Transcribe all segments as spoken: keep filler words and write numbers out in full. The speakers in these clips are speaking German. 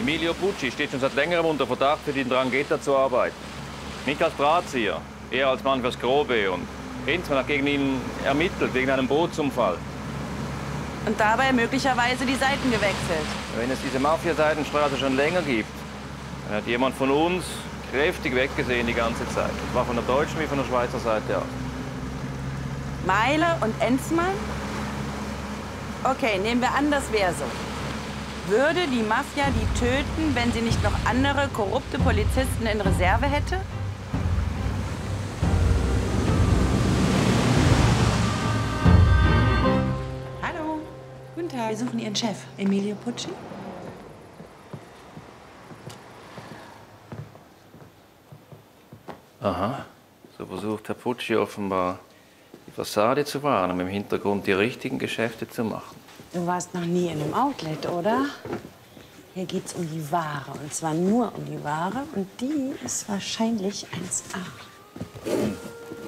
Emilio Pucci steht schon seit längerem unter Verdacht, für die Ndrangheta zu arbeiten. Nicht als Drahtzieher, eher als Mann fürs Grobe. Und Enzmann hat gegen ihn ermittelt, wegen einem Bootsunfall. Und dabei möglicherweise die Seiten gewechselt. Wenn es diese Mafia-Seitenstraße schon länger gibt, dann hat jemand von uns kräftig weggesehen die ganze Zeit. Das war von der deutschen wie von der Schweizer Seite aus. Meiler und Enzmann? Okay, nehmen wir an, das wäre so. Würde die Mafia die töten, wenn sie nicht noch andere korrupte Polizisten in Reserve hätte? Hallo. Guten Tag. Wir suchen Ihren Chef, Emilio Pucci. Aha. So versucht Herr Pucci offenbar, die Fassade zu wahren, um im Hintergrund die richtigen Geschäfte zu machen. Du warst noch nie in einem Outlet, oder? Hier geht's um die Ware. Und zwar nur um die Ware. Und die ist wahrscheinlich eins A. Hm.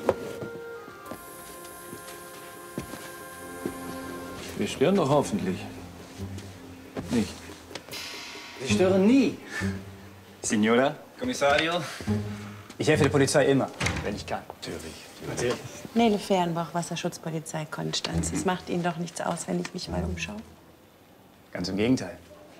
Wir stören doch hoffentlich. Nicht. Sie stören nie. Signora, Kommissario. Ich helfe der Polizei immer, wenn ich kann. Natürlich. Natürlich. Nele Fehrenbach, Wasserschutzpolizei Konstanz. Es macht Ihnen doch nichts aus, wenn ich mich mal umschaue. Ganz im Gegenteil.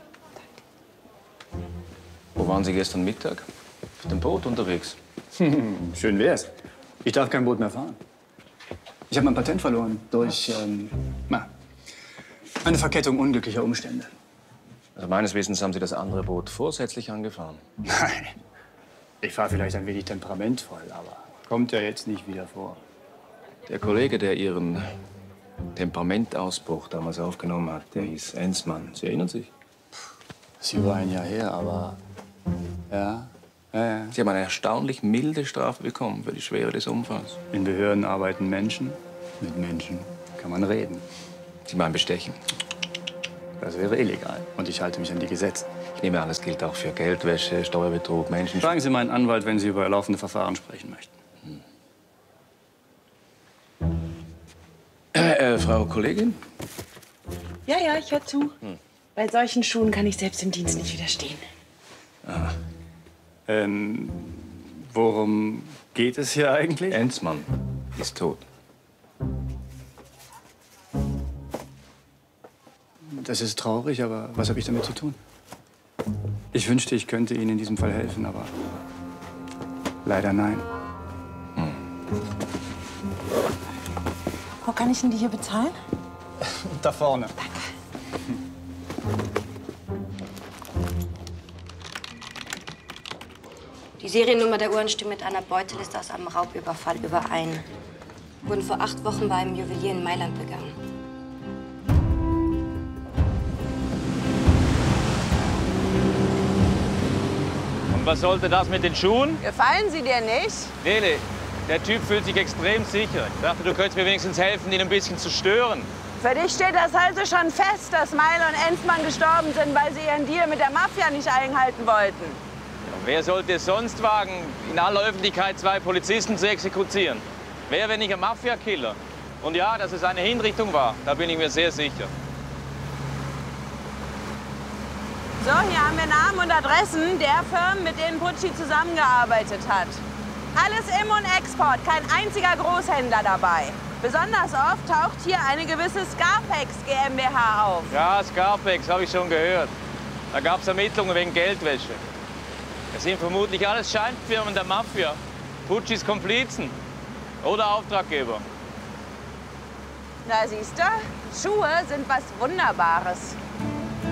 Wo waren Sie gestern Mittag? Auf dem Boot unterwegs. Schön wär's. Ich darf kein Boot mehr fahren. Ich habe mein Patent verloren durch ähm, na, eine Verkettung unglücklicher Umstände. Also meines Wissens haben Sie das andere Boot vorsätzlich angefahren. Nein. Ich fahre vielleicht ein wenig temperamentvoll, aber kommt ja jetzt nicht wieder vor. Der Kollege, der Ihren Temperamentausbruch damals aufgenommen hat, der hieß Enzmann. Sie erinnern sich? Das ist über ein Jahr her, aber ja, ja, ja. Sie haben eine erstaunlich milde Strafe bekommen für die Schwere des Unfalls. In Behörden arbeiten Menschen. Mit Menschen kann man reden. Sie meinen Bestechen? Das wäre illegal. Und ich halte mich an die Gesetze. Ich nehme an, das gilt auch für Geldwäsche, Steuerbetrug, Menschen... Fragen Sie meinen Anwalt, wenn Sie über laufende Verfahren sprechen möchten. Hm. Äh, äh, Frau Kollegin? Ja, ja, ich höre zu. Hm. Bei solchen Schuhen kann ich selbst im Dienst nicht widerstehen. Ah. Ähm, worum geht es hier eigentlich? Enzmann ist tot. Das ist traurig, aber was habe ich damit zu tun? Ich wünschte, ich könnte Ihnen in diesem Fall helfen, aber leider nein. Hm. Wo kann ich denn die hier bezahlen? Da vorne. Danke. Die Seriennummer der Uhren stimmt mit einer Beuteliste aus einem Raubüberfall überein. Wurden vor acht Wochen bei einem Juwelier in Mailand begangen. Und was sollte das mit den Schuhen? Gefallen sie dir nicht? Nele, der Typ fühlt sich extrem sicher. Ich dachte, du könntest mir wenigstens helfen, ihn ein bisschen zu stören. Für dich steht das also schon fest, dass Meiler und Enzmann gestorben sind, weil sie ihren Deal mit der Mafia nicht einhalten wollten. Ja, wer sollte es sonst wagen, in aller Öffentlichkeit zwei Polizisten zu exekutieren? Wer, wenn nicht ein Mafia-Killer? Und ja, dass es eine Hinrichtung war, da bin ich mir sehr sicher. So, hier haben wir Namen und Adressen der Firmen, mit denen Pucci zusammengearbeitet hat. Alles Im- und Export, kein einziger Großhändler dabei. Besonders oft taucht hier eine gewisse Scarpex GmbH auf. Ja, Scarpex, habe ich schon gehört. Da gab es Ermittlungen wegen Geldwäsche. Das sind vermutlich alles Scheinfirmen der Mafia. Puccis Komplizen oder Auftraggeber. Na, siehst du, Schuhe sind was Wunderbares.